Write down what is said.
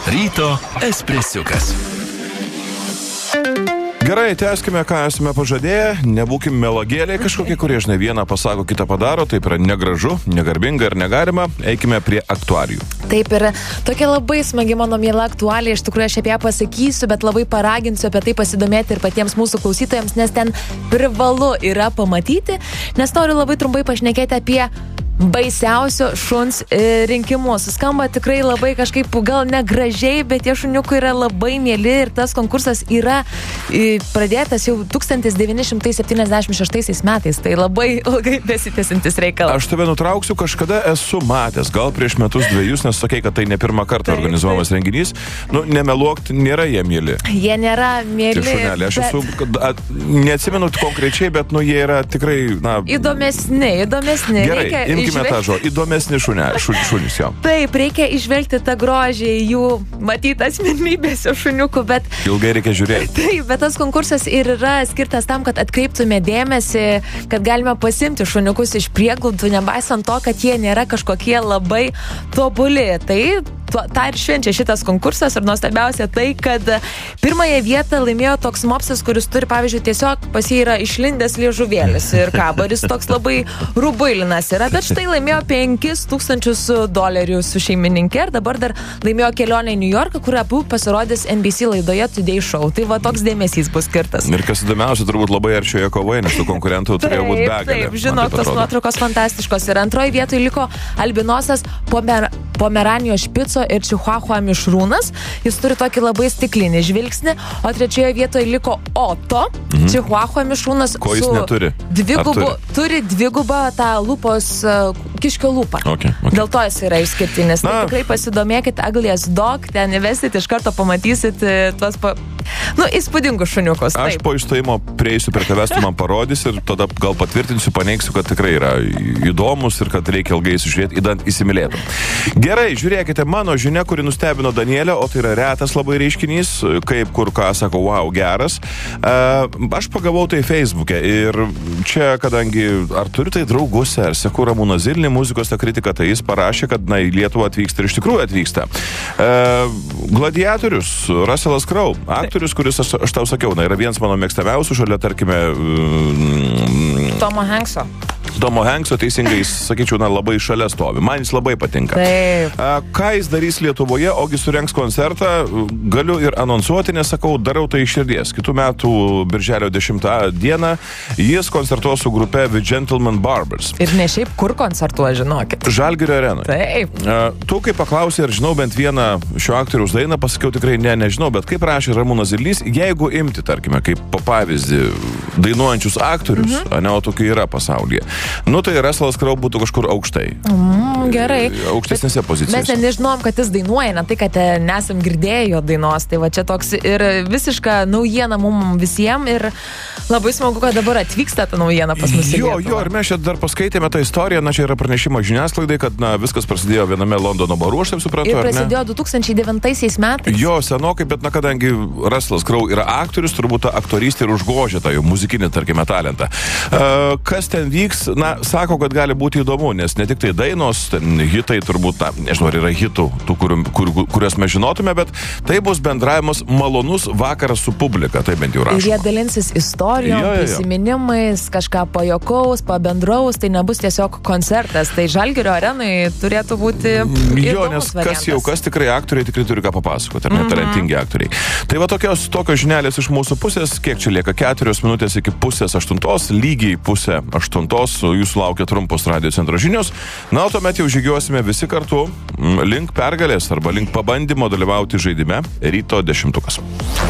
Ryto espresiukas. Gerai, tęskime, ką esame pažadėję, nebūkim melagėliai kažkokie, kurie, žinai, vieną pasako, kitą padaro, taip yra negražu, negarbinga ir negalima, eikime prie aktualijų. Taip, ir tokia labai smagi mano miela aktualija, iš tikrųjų aš apie ją pasakysiu, bet labai paraginsiu apie tai pasidomėti ir patiems mūsų klausytojams, nes ten privalu yra pamatyti, nes noriu labai trumpai pašnekėti apie baisiausio šuns rinkimus. Skamba tikrai labai kažkaip gal negražiai, bet tie šuniukai yra labai mieli ir tas konkursas yra pradėtas jau 1976 metais. Tai labai ilgai besitęsiantis reikalas. Aš tave nutrauksiu, kažkada esu matęs, gal prieš metus dviejus, nes sakei, kad tai ne pirmą kartą organizuojamas renginys. Nu, nemeluok, nėra jie mieli. Jie nėra mieli. Tie šuneliai. Aš esu, neatsimenu konkrečiai, bet nu jie yra tikrai, na... Įdomesni. Gerai, imkime tą žodį. Įdomesni šunys jo. Taip, reikia išvelgti tą grožį jų matytas asmenybėse šuniukų, bet... Ilgai reikia žiūrėti. Taip, bet tas konkursas ir yra skirtas tam, kad atkreiptume dėmesį, kad galime pasimti šuniukus iš prieglaudų, nepaisant to, kad jie nėra kažkokie labai tobuli. Tai tą ir švenčia šitas konkursas ir nuostabiausia tai, kad pirmąją vietą laimėjo toks mopsas, kuris turi, pavyzdžiui, tiesiog pas jį yra išlindęs liežuvėlis ir kabaris toks labai rubuilinas yra, bet štai laimėjo $5,000 su šeimininkė ir dabar dar laimėjo kelionę į New Yorką, kur abu pasirodys NBC laidoje Today Show. Tai va toks dėmesys bus skirtas. Ir kas įdomiausia, turbūt labai arčioje kovoje, nes tų konkurentų turėjo būti begalė. Taip, žinok, tos nuotraukos fantastiškos. Ir antroji vietoje liko albinosas Pomeranijos špico ir Čihuahua mišrūnas. Jis turi tokį labai stiklinį žvilgsnį, o trečioje vietoje liko Oto, Čihuahua mišrūnas. Ko jis neturi? Turi dvigubą tą lūpos kiškio lūpą. Okay. Dėl to jis yra išskirtinis. Tai tikrai pasidomėkit Ugly Dog, ten įvesit, iš karto pamatysit tuos įspūdingus šuniukus. Aš po išstojimo prieisiu prie tavęs, tu man parodysi ir tada gal patvirtinsiu, paneigsiu, kad tikrai yra įdomus ir kad reikia ilgai įsižiūrėti, įdant įsimylėtum. Gerai, žiūrėkite, mano žinia, kuri nustebino Danielę, o tai yra retas labai reiškinys, kaip kur ką sako, wow, geras. Aš pagavau tai Facebook'e ir čia, kadangi ar turi tai drauguose, ar seku Ramūną Zilnį, muzikos tą kritiką, tai jis parašė, kad į Lietuvą atvyksta ir iš tikrųjų atvyksta. Gladiatorius, Russellas Crowe, aktorius, kuris, aš tau sakiau, yra vienas mano mėgstamiausių, šalia, tarkime, Tomo Hankso, teisingai, sakyčiau, labai šalia stovi. Man jis labai patinka. Taip. Ką jis darys Lietuvoje, ogi surengs koncertą, galiu ir anonsuoti, nes sakau, darau tai iš širdies. Kitų metų birželio 10 dieną jis koncertuos su grupe The Gentleman Barbers. Ir ne šiaip kur koncertuoja, žinokit. Žalgirio arenoje. Taip. Tu, kai paklausai, ar žinau bent vieną šio aktoriaus dainą, pasakiau tikrai nežinau, bet kaip rašė Ramūnas Zilnys, jeigu imti, tarkime, kaip pavyzdį dainuojančius aktorius, o tokių yra pasaulyje. Tai Russellas Crowe būtų kažkur aukštai. Gerai. Aukštesnėse pozicijose. Mes nežinom, kad jis dainuoja, ne tai, kad nesam girdėję jo dainos. Tai va čia toks ir visiška naujiena mums visiems ir labai smagu, kad dabar atvyksta ta naujiena pas mus. Jo, ir mes čia dar paskaitėme tą istoriją, čia yra pranešimas žiniasklaidai, kad viskas prasidėjo viename Londono baru, aš taip suprantu, ir prasidėjo 2009 metais. Jo, senokai, bet kadangi Russellas Crowe yra aktorius, turbūt ta aktorystė ir užgožia tą jo muzikinį, tarkime, talentą. Kas ten vyks? Sako, kad gali būti įdomu, nes ne tik tai dainos, ten hitai turbūt, nežinau, ar yra hitų, kurias mes žinotume, bet tai bus bendravimas malonus vakaras su publika, tai bent jau rašoma. Ir jie dalinsis istorijom, prisiminimais, kažką pajuokaus, pabendraus, tai nebus tiesiog koncertas, tai Žalgirio arenai turėtų būti įdomus variantas. Kas tikrai aktoriai tikrai turi ką papasakoti, ar ne, talentingi aktoriai. Tai va tokios žinelės iš mūsų pusės, kiek čia lieka 4 minutės iki 7:30, lygiai 7:30. Jūsų laukia trumpos Radio Centro žinios. O tuomet jau žygiuosime visi kartu link pergalės arba link pabandymo dalyvauti žaidime Ryto 10.